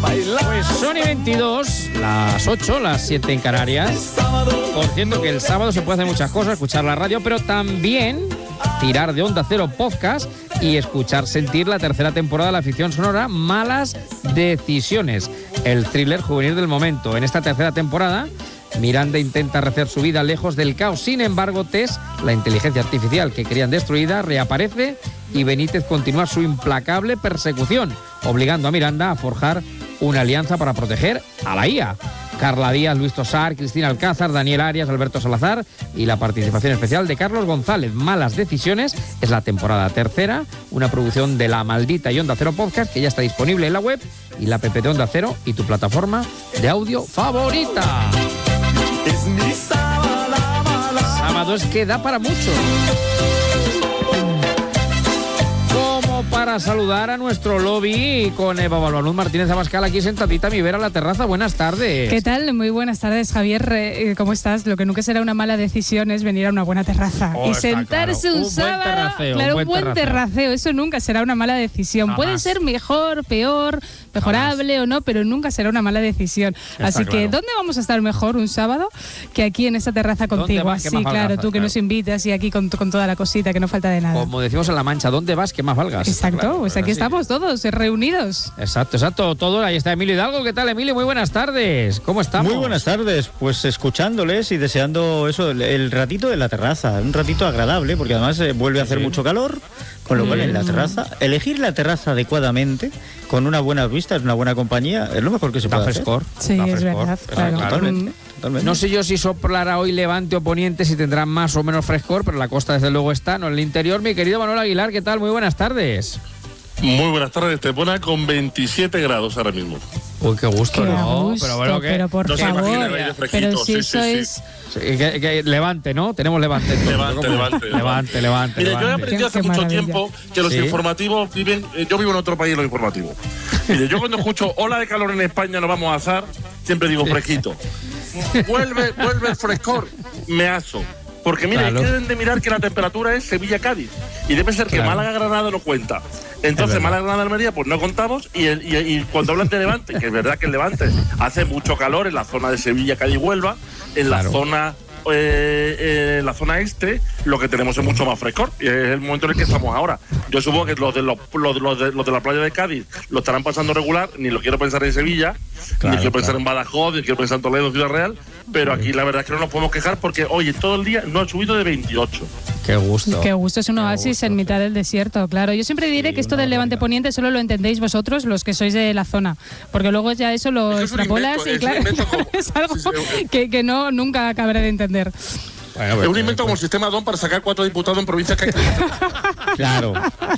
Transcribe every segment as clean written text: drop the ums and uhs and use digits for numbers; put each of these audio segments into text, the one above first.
Pues son y 22, las 8, las 7 en Canarias. Por cierto que el sábado se puede hacer muchas cosas, escuchar la radio, pero también tirar de Onda Cero podcast y escuchar, sentir la tercera temporada de la ficción sonora Malas Decisiones, el thriller juvenil del momento. En esta tercera temporada, Miranda intenta rehacer su vida lejos del caos. Sin embargo, Tess, la inteligencia artificial que querían destruida, reaparece y Benítez continúa su implacable persecución, obligando a Miranda a forjar una alianza para proteger a la IA. Carla Díaz, Luis Tosar, Cristina Alcázar, Daniel Arias, Alberto Salazar y la participación especial de Carlos González. Malas Decisiones es la temporada tercera, una producción de La Maldita y Onda Cero Podcast que ya está disponible en la web y la app de Onda Cero y tu plataforma de audio favorita. Sábado es que da para mucho. Como para saludar a nuestro lobby con Eva Balbanuz Martínez Abascal aquí sentadita a mi vera a la terraza. Buenas tardes. ¿Qué tal? Muy buenas tardes, Javier. ¿Cómo estás? Lo que nunca será una mala decisión es venir a una buena terraza. Y sentarse claro. Un sábado. Un buen terraceo. Eso nunca será una mala decisión. Jamás. Puede ser mejor, peor, mejorable o no, pero nunca será una mala decisión. Así que, ¿dónde vamos a estar mejor un sábado que aquí en esta terraza contigo? Sí, claro, tú que nos invitas y aquí con toda la cosita, que no falta de nada. Como decimos en La Mancha, ¿dónde vas? Que más valgas. Exacto, claro, pues aquí estamos todos reunidos. Exacto, todo. Ahí está Emilio Hidalgo. ¿Qué tal, Emilio? Muy buenas tardes. ¿Cómo estamos? Muy buenas tardes, pues escuchándoles y deseando eso, el ratito de la terraza, un ratito agradable, porque además vuelve a hacer mucho calor, con lo cual en la terraza, elegir la terraza adecuadamente, con unas buenas vistas, una buena compañía, es lo mejor que se puede hacer. Sí, es verdad, claro. Totalmente. No sé yo si soplará hoy levante o poniente, si tendrá más o menos frescor, pero la costa desde luego está, no en el interior. Mi querido Manuel Aguilar, ¿qué tal? Muy buenas tardes. Muy buenas tardes, Estepona, con 27 grados ahora mismo. Uy, qué gusto, qué ¿no? Gusto, pero bueno, pero por no favor, se imagina el aire fresquito. Pero si sí. Que levante, ¿no? Tenemos levante. Levante. Mire, yo he aprendido hace mucho tiempo que los informativos viven... yo vivo en otro país, los informativos. Mire, yo cuando escucho ola de calor en España, no vamos a azar, siempre digo fresquito. Vuelve el frescor, me aso. Porque mire, claro. Deben de mirar que la temperatura es Sevilla-Cádiz. Y debe ser que Málaga-Granada no cuenta. Entonces, Málaga-Granada-Almería, pues no contamos. Y cuando hablan de Levante, que es verdad que el Levante hace mucho calor en la zona de Sevilla-Cádiz-Huelva, en la zona... en la zona este lo que tenemos es mucho más frescor y es el momento en el que estamos ahora. Yo supongo que los de la playa de Cádiz lo estarán pasando regular, ni lo quiero pensar en Sevilla, ni quiero pensar en Badajoz, ni quiero pensar en Toledo, Ciudad Real, pero aquí la verdad es que no nos podemos quejar porque hoy todo el día no ha subido de 28. Qué gusto. Qué gusto, es un oasis en mitad del desierto, claro. Yo siempre diré que esto del Levante Poniente solo lo entendéis vosotros, los que sois de la zona, porque luego ya eso lo extrapolas y claro, es algo que no nunca acabaré de entender. Bueno, es un invento como el sistema DON para sacar 4 diputados en provincias que hay. Claro.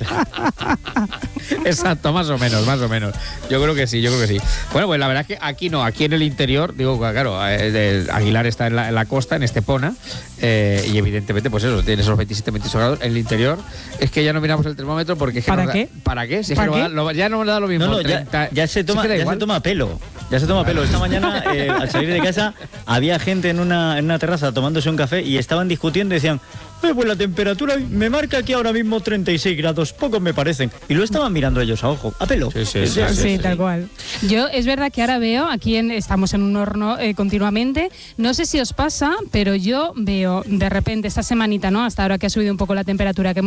Exacto, más o menos. Yo creo que sí. Bueno, pues la verdad es que aquí no, aquí en el interior, digo, claro, Aguilar está en la costa, en Estepona, y evidentemente, pues eso, tiene esos 27-28 grados. En el interior es que ya no miramos el termómetro porque es que ¿Para qué? ¿Para qué? Si es que ya no me da lo mismo. No, ya se toma pelo. Esta mañana, al salir de casa, había gente en una terraza tomándose un café y estaban discutiendo y decían, pues la temperatura me marca aquí ahora mismo 36 grados, pocos me parecen. Y lo estaban mirando ellos a ojo, a pelo. Sí, tal cual. Yo, es verdad que ahora veo, estamos en un horno continuamente, no sé si os pasa, pero yo veo de repente esta semanita, ¿no? Hasta ahora que ha subido un poco la temperatura, que